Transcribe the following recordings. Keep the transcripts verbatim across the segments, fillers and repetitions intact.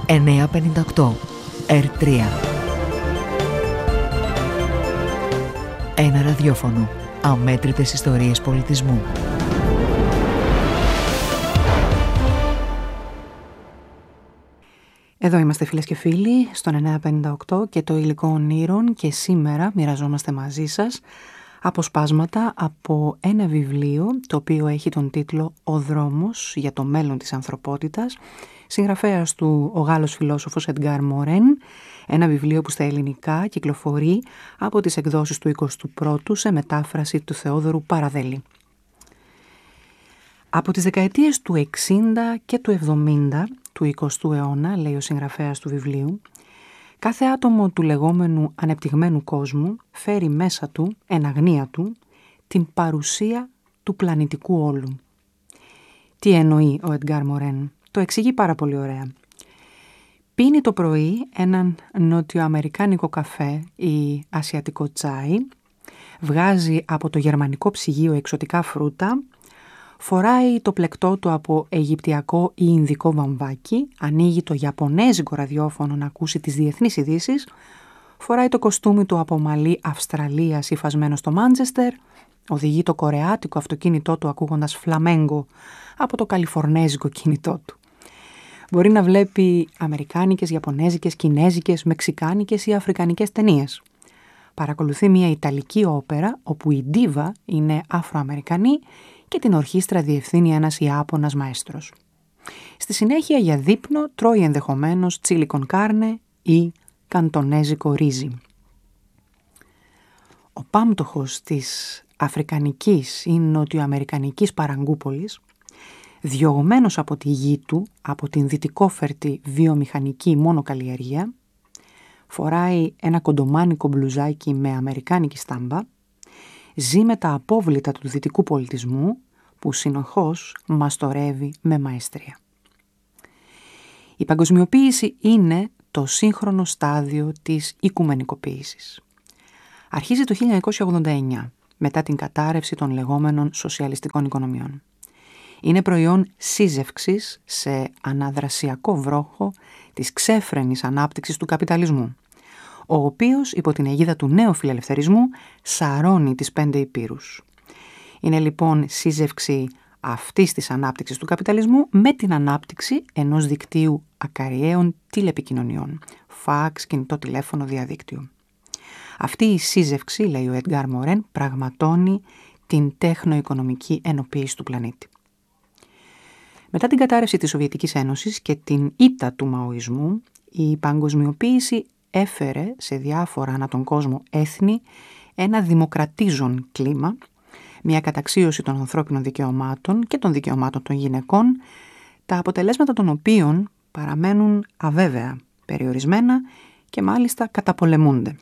εννιακόσια πενήντα οκτώ ερ τρία. Ένα ραδιόφωνο. Αμέτρητες ιστορίες πολιτισμού. Εδώ είμαστε φίλες και φίλοι στον εννιακόσια πενήντα οκτώ και το υλικό ονείρων, και σήμερα μοιραζόμαστε μαζί σας αποσπάσματα από ένα βιβλίο το οποίο έχει τον τίτλο «Ο δρόμος για το μέλλον της ανθρωπότητας», συγγραφέας του ο Γάλλος φιλόσοφος Εντγκάρ Μορέν, ένα βιβλίο που στα ελληνικά κυκλοφορεί από τις εκδόσεις του εικοστού πρώτου σε μετάφραση του Θεόδωρου Παραδέλη. Από τις δεκαετίες του εξήντα και του εβδομήντα του εικοστού αιώνα, λέει ο συγγραφέας του βιβλίου, κάθε άτομο του λεγόμενου ανεπτυγμένου κόσμου φέρει μέσα του, εν αγνία του, την παρουσία του πλανητικού όλου. Τι εννοεί ο Εντγκάρ Μορέν? Το εξηγεί πάρα πολύ ωραία. Πίνει το πρωί έναν νοτιοαμερικάνικο καφέ ή ασιατικό τσάι, βγάζει από το γερμανικό ψυγείο εξωτικά φρούτα, φοράει το πλεκτό του από αιγυπτιακό ή ινδικό βαμβάκι, ανοίγει το ιαπωνέζικο ραδιόφωνο να ακούσει τις διεθνείς ειδήσεις, φοράει το κοστούμι του από μαλλί Αυστραλίας υφασμένο στο Μάντσεστερ, οδηγεί το κορεάτικο αυτοκίνητό του ακούγοντας φλαμέγκο από το καλιφορνέζικο κινητό του. Μπορεί να βλέπει αμερικάνικες, ιαπωνέζικες, κινέζικες, μεξικάνικες ή αφρικανικές ταινίες. Παρακολουθεί μια ιταλική όπερα όπου η ντίβα είναι Αφροαμερικανή και την ορχήστρα διευθύνει ένας Ιάπωνας μαέστρος. Στη συνέχεια για δείπνο τρώει ενδεχομένως τσίλι κον κάρνε ή καντονέζικο ρύζι. Ο πάμπτωχος της αφρικανικής ή νοτιοαμερικανικής παραγκούπολης, διωγμένος από τη γη του, από την δυτικόφερτη βιομηχανική μόνο καλλιεργία, φοράει ένα κοντομάνικο μπλουζάκι με αμερικάνικη στάμπα, ζει με τα απόβλητα του δυτικού πολιτισμού που συνεχώς μαστορεύει με μαεστρία. Η παγκοσμιοποίηση είναι το σύγχρονο στάδιο της οικουμενικοποίησης. Αρχίζει το χίλια εννιακόσια ογδόντα εννιά, μετά την κατάρρευση των λεγόμενων σοσιαλιστικών οικονομιών. Είναι προϊόν σύζευξης σε αναδρασιακό βρόχο της ξέφρενης ανάπτυξης του καπιταλισμού, ο οποίος υπό την αιγίδα του νέου φιλελευθερισμού σαρώνει τις πέντε υπήρους. Είναι λοιπόν σύζευξη αυτής της ανάπτυξης του καπιταλισμού με την ανάπτυξη ενός δικτύου ακαριαίων τηλεπικοινωνιών, φαξ, κινητό τηλέφωνο, διαδίκτυο. Αυτή η σύζευξη, λέει ο Εντγκάρ Μορέν, πραγματώνει την τέχνο-οικονομική ενοποίηση του πλανήτη. Μετά την κατάρρευση της Σοβιετικής Ένωσης και την ήττα του Μαοϊσμού, η παγκοσμιοποίηση έφερε σε διάφορα ανά τον κόσμο έθνη ένα δημοκρατίζον κλίμα, μια καταξίωση των ανθρώπινων δικαιωμάτων και των δικαιωμάτων των γυναικών, τα αποτελέσματα των οποίων παραμένουν αβέβαια, περιορισμένα και μάλιστα καταπολεμούνται.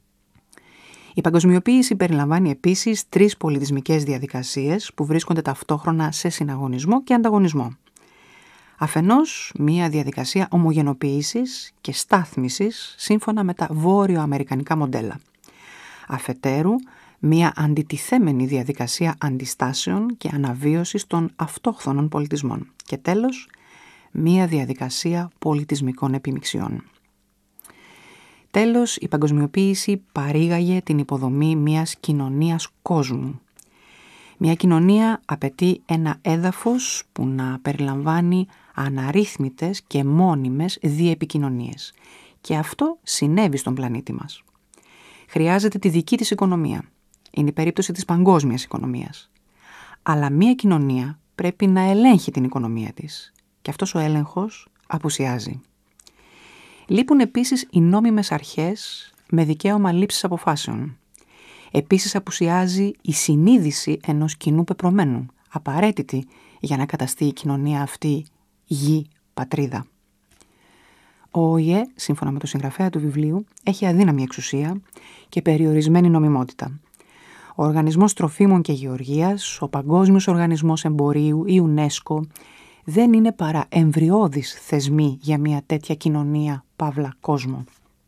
Η παγκοσμιοποίηση περιλαμβάνει επίσης τρεις πολιτισμικές διαδικασίες που βρίσκονται ταυτόχρονα σε συναγωνισμό και ανταγωνισμό. Αφενός, μία διαδικασία ομογενοποίησης και στάθμισης σύμφωνα με τα βόρειο-αμερικανικά μοντέλα. Αφετέρου, μία αντιτιθέμενη διαδικασία αντιστάσεων και αναβίωσης των αυτόχθονων πολιτισμών. Και τέλος, μία διαδικασία πολιτισμικών επιμιξιών. Τέλος, η παγκοσμιοποίηση παρήγαγε την υποδομή μιας κοινωνίας κόσμου. Μια κοινωνία απαιτεί ένα έδαφος που να περιλαμβάνει αναρρύθμιτες και μόνιμες διεπικοινωνίες. Και αυτό συνέβη στον πλανήτη μας. Χρειάζεται τη δική της οικονομία. Είναι η περίπτωση της παγκόσμιας οικονομίας. Αλλά μια κοινωνία πρέπει να ελέγχει την οικονομία της. Και αυτός ο έλεγχος απουσιάζει. Λείπουν επίσης οι νόμιμες αρχές με δικαίωμα λήψης αποφάσεων. Επίσης απουσιάζει η συνείδηση ενός κοινού πεπρωμένου, απαραίτητη για να καταστεί η κοινωνία αυτή γη, πατρίδα. Ο ΟΗΕ, σύμφωνα με το συγγραφέα του βιβλίου, έχει αδύναμη εξουσία και περιορισμένη νομιμότητα. Ο Οργανισμός Τροφίμων και Γεωργίας, ο Παγκόσμιος Οργανισμός Εμπορίου, η UNESCO, δεν είναι παρά εμβριώδεις θεσμοί για μια τέτοια κοινωνία, παύλα κόσμο.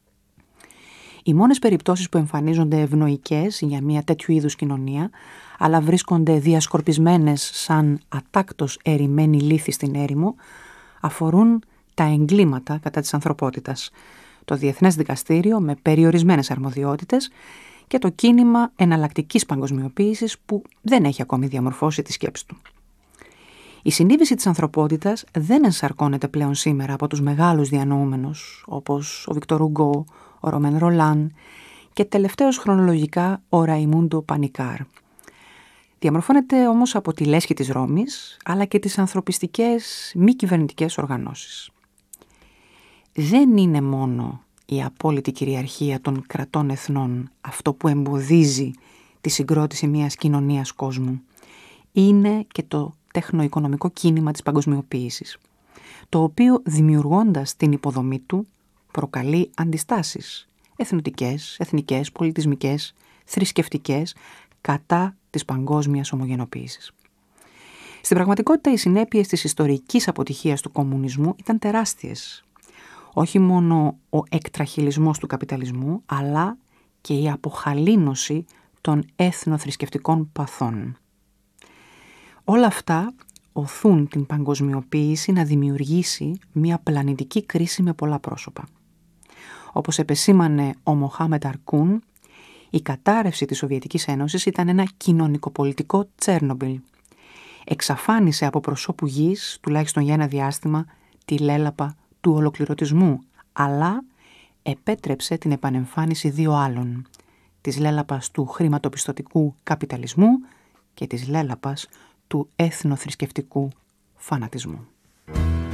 Οι μόνες περιπτώσεις που εμφανίζονται ευνοϊκές για μια τέτοιου είδους κοινωνία, αλλά βρίσκονται διασκορπισμένες σαν ατάκτως ερειμένη λύθη στην έρημο, αφορούν τα εγκλήματα κατά της ανθρωπότητας, το Διεθνές Δικαστήριο με περιορισμένες αρμοδιότητες και το κίνημα εναλλακτικής παγκοσμιοποίησης που δεν έχει ακόμη διαμορφώσει τη σκέψη του. Η συνείδηση της ανθρωπότητας δεν ενσαρκώνεται πλέον σήμερα από τους μεγάλους διανοούμενους όπως ο Βικτόρ Ουγκό, ο Ρομέν Ρολάν και τελευταίος χρονολογικά ο Ραϊμούντο Πανικάρ. Διαμορφώνεται όμως από τη λέσχη της Ρώμης αλλά και τις ανθρωπιστικές μη κυβερνητικές οργανώσεις. Δεν είναι μόνο η απόλυτη κυριαρχία των κρατών εθνών αυτό που εμποδίζει τη συγκρότηση μιας κοινωνίας κόσμου. Είναι και το τεχνοοικονομικό κίνημα της παγκοσμιοποίησης, το οποίο δημιουργώντας την υποδομή του προκαλεί αντιστάσεις εθνοτικές, εθνικές, πολιτισμικές, θρησκευτικές κατά της παγκόσμιας ομογενοποίησης. Στην πραγματικότητα οι συνέπειες της ιστορικής αποτυχίας του κομμουνισμού ήταν τεράστιες. Όχι μόνο ο εκτραχυλισμός του καπιταλισμού, αλλά και η αποχαλήνωση των έθνο-θρησκευτικών παθών. Όλα αυτά οθούν την παγκοσμιοποίηση να δημιουργήσει μια πλανητική κρίση με πολλά πρόσωπα. Όπως επεσήμανε ο Μοχάμεντ Αρκούν, η κατάρρευση της Σοβιετικής Ένωσης ήταν ένα κοινωνικοπολιτικό Τσέρνομπιλ. Εξαφάνισε από προσώπου γης, τουλάχιστον για ένα διάστημα, τη λέλαπα του ολοκληρωτισμού, αλλά επέτρεψε την επανεμφάνιση δύο άλλων, της λέλαπας του χρηματοπιστωτικού καπιταλισμού και της λέλαπας του έθνο-θρησκευτικού φανατισμού.